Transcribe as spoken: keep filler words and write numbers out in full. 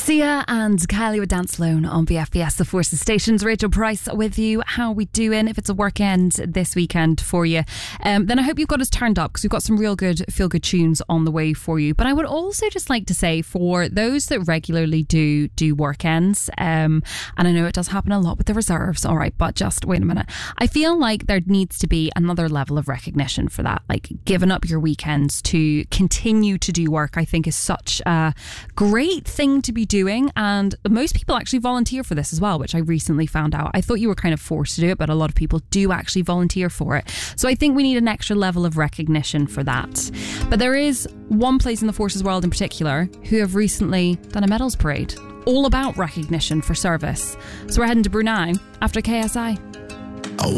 Sia and Kylie with Dance Alone on B F B S, the Forces Stations. Rachel Price with you. How are we doing? If it's a work end this weekend for you, um, then I hope you've got us turned up, because we've got some real good feel-good tunes on the way for you. But I would also just like to say, for those that regularly do do work ends, um, and I know it does happen a lot with the reserves, all right, but just wait a minute. I feel like there needs to be another level of recognition for that. Like, giving up your weekends to continue to do work, I think is such a great thing to be doing, and most people actually volunteer for this as well, which I recently found out. I thought you were kind of forced to do it, but a lot of people do actually volunteer for it. So I think we need an extra level of recognition for that. But there is one place in the Forces world in particular who have recently done a medals parade all about recognition for service. So we're heading to Brunei after K S I.